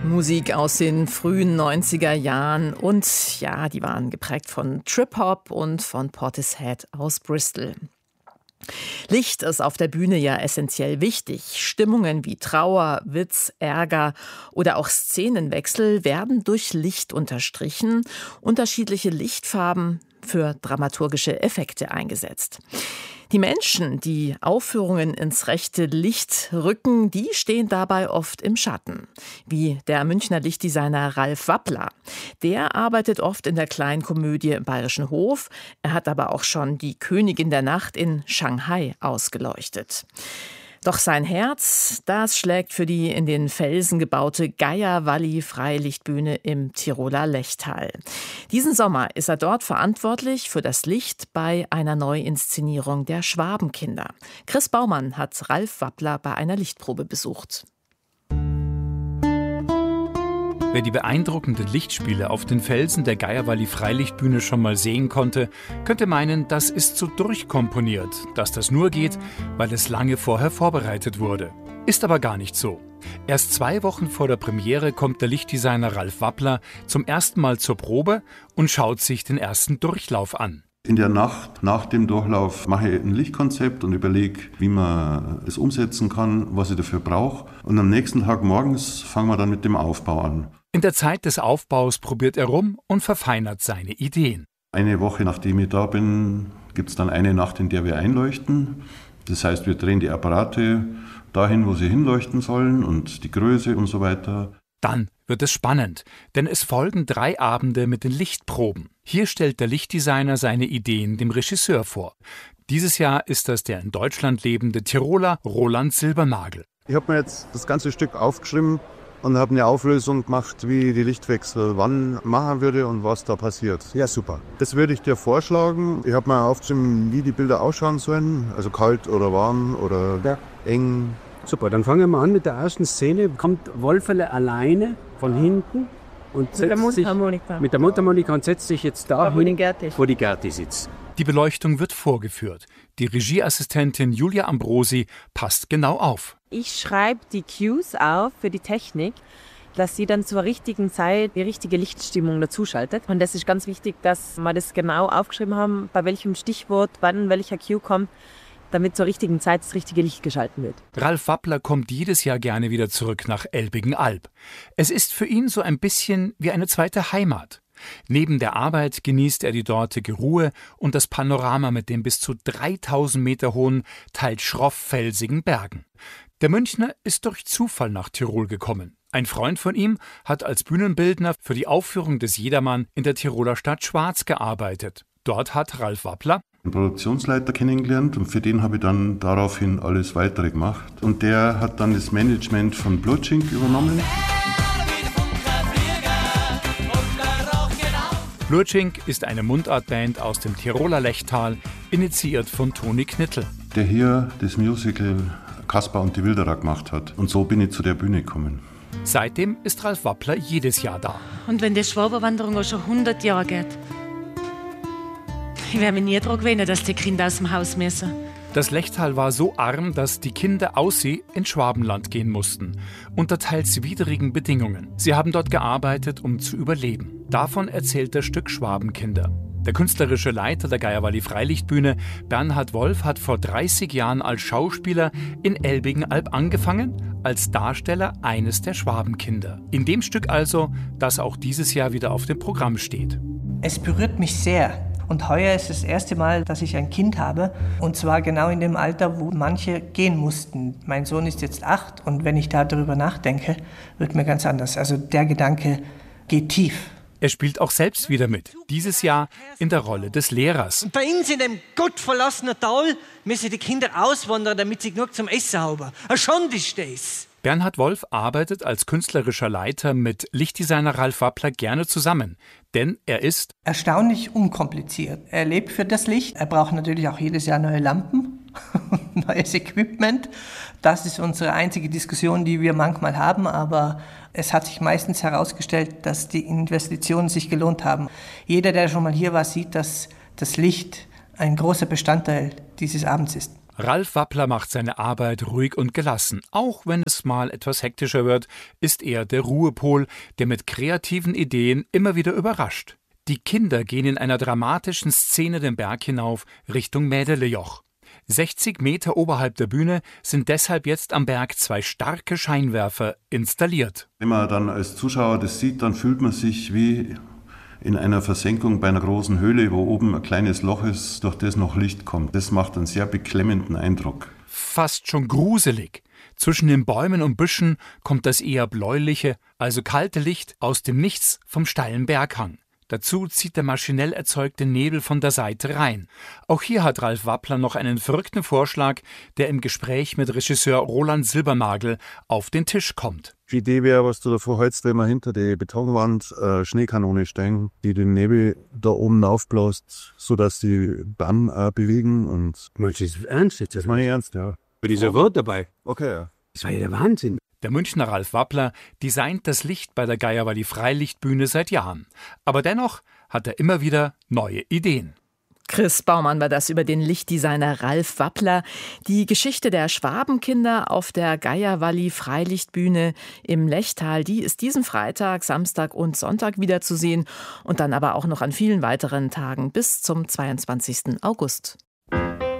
Musik aus den frühen 90er Jahren und ja, die waren geprägt von Trip-Hop und von Portishead aus Bristol. Licht ist auf der Bühne ja essentiell wichtig. Stimmungen wie Trauer, Witz, Ärger oder auch Szenenwechsel werden durch Licht unterstrichen, unterschiedliche Lichtfarben für dramaturgische Effekte eingesetzt. Die Menschen, die Aufführungen ins rechte Licht rücken, die stehen dabei oft im Schatten. Wie der Münchner Lichtdesigner Ralf Wappler. Der arbeitet oft in der Kleinkomödie im Bayerischen Hof. Er hat aber auch schon die Königin der Nacht in Shanghai ausgeleuchtet. Doch sein Herz, das schlägt für die in den Felsen gebaute Geierwalli-Freilichtbühne im Tiroler Lechtal. Diesen Sommer ist er dort verantwortlich für das Licht bei einer Neuinszenierung der Schwabenkinder. Chris Baumann hat Ralf Wappler bei einer Lichtprobe besucht. Wer die beeindruckenden Lichtspiele auf den Felsen der Geierwalli-Freilichtbühne schon mal sehen konnte, könnte meinen, das ist so durchkomponiert, dass das nur geht, weil es lange vorher vorbereitet wurde. Ist aber gar nicht so. Erst 2 Wochen vor der Premiere kommt der Lichtdesigner Ralf Wappler zum ersten Mal zur Probe und schaut sich den ersten Durchlauf an. In der Nacht nach dem Durchlauf mache ich ein Lichtkonzept und überlege, wie man es umsetzen kann, was ich dafür brauche. Und am nächsten Tag morgens fangen wir dann mit dem Aufbau an. In der Zeit des Aufbaus probiert er rum und verfeinert seine Ideen. Eine Woche nachdem ich da bin, gibt es dann eine Nacht, in der wir einleuchten. Das heißt, wir drehen die Apparate dahin, wo sie hinleuchten sollen und die Größe und so weiter. Dann wird es spannend, denn es folgen 3 Abende mit den Lichtproben. Hier stellt der Lichtdesigner seine Ideen dem Regisseur vor. Dieses Jahr ist das der in Deutschland lebende Tiroler Roland Silbernagel. Ich habe mir jetzt das ganze Stück aufgeschrieben und habe eine Auflösung gemacht, wie ich die Lichtwechsel wann machen würde und was da passiert. Ja, super. Das würde ich dir vorschlagen. Ich habe mir aufgeschrieben, wie die Bilder ausschauen sollen, also kalt oder warm oder eng. Super, dann fangen wir an mit der ersten Szene. Kommt Wolferle alleine von hinten und setzt mit der Mundharmonika und setzt sich jetzt da hin, wo die Gerti sitzt. Die Beleuchtung wird vorgeführt. Die Regieassistentin Julia Ambrosi passt genau auf. Ich schreibe die Cues auf für die Technik, dass sie dann zur richtigen Zeit die richtige Lichtstimmung dazuschaltet. Und das ist ganz wichtig, dass wir das genau aufgeschrieben haben, bei welchem Stichwort, wann welcher Cue kommt, damit zur richtigen Zeit das richtige Licht geschalten wird. Ralf Wappler kommt jedes Jahr gerne wieder zurück nach Elbigen-Alb. Es ist für ihn so ein bisschen wie eine zweite Heimat. Neben der Arbeit genießt er die dortige Ruhe und das Panorama mit den bis zu 3000 Meter hohen, teils schroff-felsigen Bergen. Der Münchner ist durch Zufall nach Tirol gekommen. Ein Freund von ihm hat als Bühnenbildner für die Aufführung des Jedermann in der Tiroler Stadt Schwaz gearbeitet. Dort hat Ralf Wappler einen Produktionsleiter kennengelernt und für den habe ich dann daraufhin alles Weitere gemacht. Und der hat dann das Management von Blutschink übernommen. Blutschink ist eine Mundartband aus dem Tiroler Lechtal, initiiert von Toni Knittel. Der hier das Musical Kaspar und die Wilderer gemacht hat. Und so bin ich zu der Bühne gekommen. Seitdem ist Ralf Wappler jedes Jahr da. Und wenn die Schwabenwanderung auch schon 100 Jahre geht, ich werde mich nie daran gewöhnen, dass die Kinder aus dem Haus müssen. Das Lechtal war so arm, dass die Kinder aus sie ins Schwabenland gehen mussten, unter teils widrigen Bedingungen. Sie haben dort gearbeitet, um zu überleben. Davon erzählt das Stück Schwabenkinder. Der künstlerische Leiter der Geierwalli-Freilichtbühne, Bernhard Wolf, hat vor 30 Jahren als Schauspieler in Elbigen-Alb angefangen, als Darsteller eines der Schwabenkinder. In dem Stück also, das auch dieses Jahr wieder auf dem Programm steht. Es berührt mich sehr. Und heuer ist das erste Mal, dass ich ein Kind habe. Und zwar genau in dem Alter, wo manche gehen mussten. Mein Sohn ist jetzt 8 und wenn ich darüber nachdenke, wird mir ganz anders. Also der Gedanke geht tief. Er spielt auch selbst wieder mit. Dieses Jahr in der Rolle des Lehrers. Und bei uns in dem gottverlassenen Tal müssen die Kinder auswandern, damit sie genug zum Essen haben. Eine Schande ist das. Bernhard Wolf arbeitet als künstlerischer Leiter mit Lichtdesigner Ralf Wappler gerne zusammen, denn er ist erstaunlich unkompliziert. Er lebt für das Licht. Er braucht natürlich auch jedes Jahr neue Lampen, neues Equipment. Das ist unsere einzige Diskussion, die wir manchmal haben, aber es hat sich meistens herausgestellt, dass die Investitionen sich gelohnt haben. Jeder, der schon mal hier war, sieht, dass das Licht ein großer Bestandteil dieses Abends ist. Ralf Wappler macht seine Arbeit ruhig und gelassen. Auch wenn es mal etwas hektischer wird, ist er der Ruhepol, der mit kreativen Ideen immer wieder überrascht. Die Kinder gehen in einer dramatischen Szene den Berg hinauf Richtung Mädelejoch. 60 Meter oberhalb der Bühne sind deshalb jetzt am Berg 2 starke Scheinwerfer installiert. Wenn man dann als Zuschauer das sieht, dann fühlt man sich wie in einer Versenkung bei einer großen Höhle, wo oben ein kleines Loch ist, durch das noch Licht kommt. Das macht einen sehr beklemmenden Eindruck. Fast schon gruselig. Zwischen den Bäumen und Büschen kommt das eher bläuliche, also kalte Licht aus dem Nichts vom steilen Berghang. Dazu zieht der maschinell erzeugte Nebel von der Seite rein. Auch hier hat Ralf Wappler noch einen verrückten Vorschlag, der im Gespräch mit Regisseur Roland Silbernagel auf den Tisch kommt. Die Idee wäre, was du davor hältst, wenn man hinter die Betonwand Schneekanone stellen, die den Nebel da oben aufbläst, sodass die Bahn bewegen. Und Meinst du das ernst jetzt? Das meine ich ernst, ja. Bei dieser Wort dabei. Okay, ja. Das war ja der Wahnsinn. Der Münchner Ralf Wappler designt das Licht bei der Geierwalli Freilichtbühne seit Jahren. Aber dennoch hat er immer wieder neue Ideen. Chris Baumann war das über den Lichtdesigner Ralf Wappler. Die Geschichte der Schwabenkinder auf der Geierwalli Freilichtbühne im Lechtal, die ist diesen Freitag, Samstag und Sonntag wiederzusehen und dann aber auch noch an vielen weiteren Tagen bis zum 22. August.